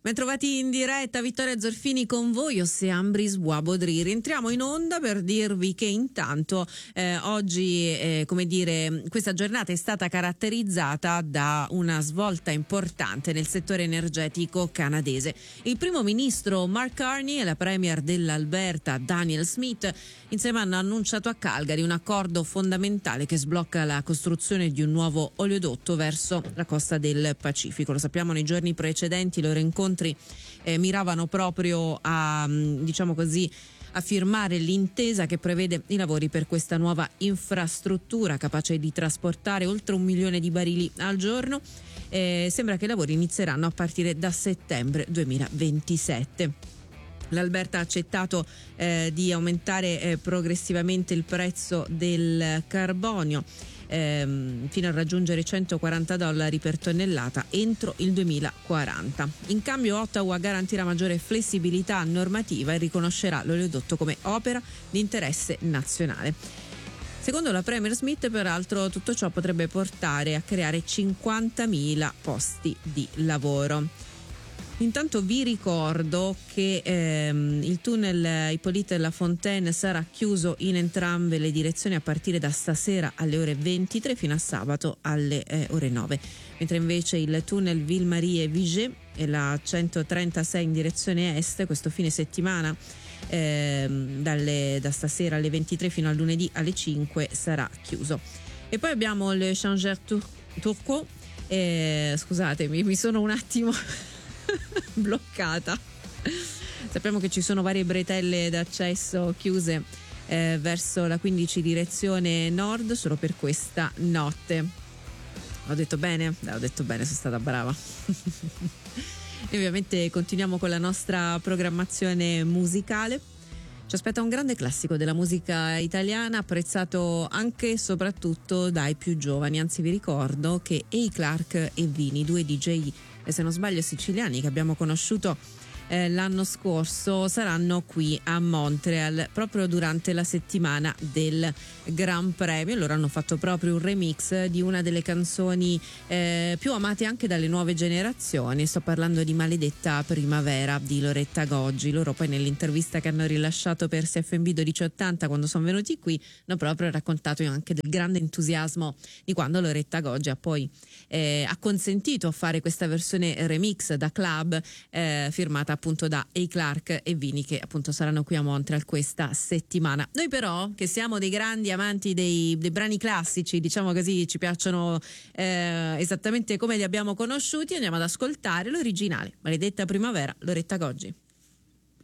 Bentrovati in diretta, Vittoria Zorfini con voi, Oseambris Buabodri. Rientriamo in onda per dirvi che intanto oggi, questa giornata è stata caratterizzata da una svolta importante nel settore energetico canadese. Il primo ministro Mark Carney e la premier dell'Alberta Danielle Smith insieme hanno annunciato a Calgary un accordo fondamentale che sblocca la costruzione di un nuovo oleodotto verso la costa del Pacifico. Lo sappiamo, nei giorni precedenti i loro incontri miravano proprio a firmare l'intesa che prevede i lavori per questa nuova infrastruttura capace di trasportare oltre 1 milione di barili al giorno. Sembra che i lavori inizieranno a partire da settembre 2027. L'Alberta ha accettato di aumentare progressivamente il prezzo del carbonio fino a raggiungere $140 per tonnellata entro il 2040. In cambio Ottawa garantirà maggiore flessibilità normativa e riconoscerà l'oleodotto come opera di interesse nazionale. Secondo la Premier Smith, peraltro, tutto ciò potrebbe portare a creare 50.000 posti di lavoro. Intanto vi ricordo che il tunnel Hippolyte Lafontaine sarà chiuso in entrambe le direzioni a partire da stasera alle ore 23 fino a sabato alle ore 9, mentre invece il tunnel Ville-Marie-Viger e la 136 in direzione est questo fine settimana da stasera alle 23 fino a lunedì alle 5 sarà chiuso. E poi abbiamo le Changeur Turcot, scusatemi, mi sono un attimo bloccata. Sappiamo che ci sono varie bretelle d'accesso chiuse verso la 15 direzione nord solo per questa notte. Ho detto bene, sono stata brava. E ovviamente continuiamo con la nostra programmazione musicale. Ci aspetta un grande classico della musica italiana, apprezzato anche e soprattutto dai più giovani. Anzi, vi ricordo che A. Clark e Vini, due DJ, se non sbaglio siciliani, che abbiamo conosciuto l'anno scorso, saranno qui a Montreal proprio durante la settimana del Gran Premio. Loro hanno fatto proprio un remix di una delle canzoni più amate anche dalle nuove generazioni. Sto parlando di Maledetta Primavera di Loretta Goggi. Loro poi nell'intervista che hanno rilasciato per CFMB 1280 quando sono venuti qui hanno proprio raccontato anche del grande entusiasmo di quando Loretta Goggi ha poi acconsentito a fare questa versione remix da club firmata appunto da A. Clark e Vini, che appunto saranno qui a Montreal questa settimana. Noi però, che siamo dei grandi amanti dei brani classici, diciamo così, ci piacciono esattamente come li abbiamo conosciuti, andiamo ad ascoltare l'originale Maledetta Primavera, Loretta Goggi.